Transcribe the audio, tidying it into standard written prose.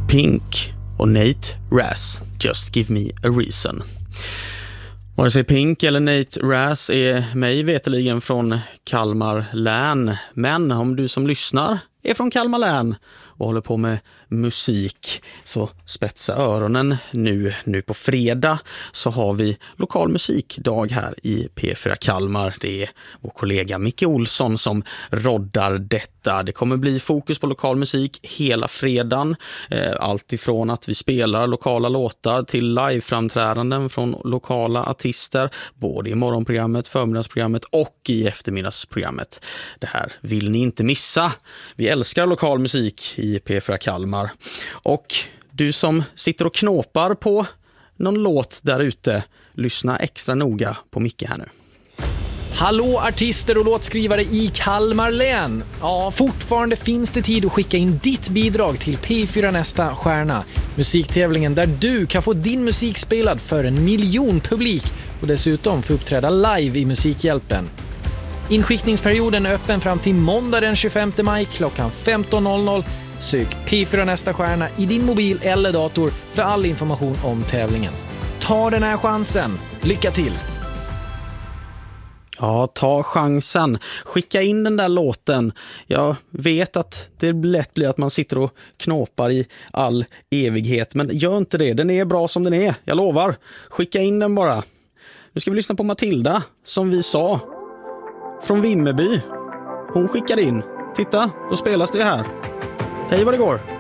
Pink och Nate Raz, Just Give Me A Reason. Vare sig Pink eller Nate Raz är mig veteligen från Kalmar län. Men om du som lyssnar är från Kalmar län och håller på med musik, så spetsa öronen nu på fredag så har vi lokal musikdag här i P4 Kalmar. Det är vår kollega Micke Olsson som roddar detta. Det kommer bli fokus på lokal musik hela fredagen. Allt ifrån att vi spelar lokala låtar till liveframträdanden från lokala artister, både i morgonprogrammet, förmiddagsprogrammet och i eftermiddagsprogrammet. Det här vill ni inte missa. Vi älskar lokal musik i P4 Kalmar. Och du som sitter och knåpar på någon låt där ute, lyssna extra noga på Micke här nu. Hallå artister och låtskrivare i Kalmar län! Ja, fortfarande finns det tid att skicka in ditt bidrag till P4 Nästa Stjärna. Musiktävlingen där du kan få din musik spelad för 1 miljon publik och dessutom få uppträda live i Musikhjälpen. Inskickningsperioden är öppen fram till måndag den 25 maj klockan 15.00. Sök P4 Nästa Stjärna i din mobil eller dator för all information om tävlingen. Ta den här chansen. Lycka till! Ja, ta chansen. Skicka in den där låten. Jag vet att det lätt blir att man sitter och knåpar i all evighet. Men gör inte det. Den är bra som den är. Jag lovar. Skicka in den bara. Nu ska vi lyssna på Matilda, som vi sa. Från Vimmerby. Hon skickade in. Titta, då spelas det här. Hej vad det går.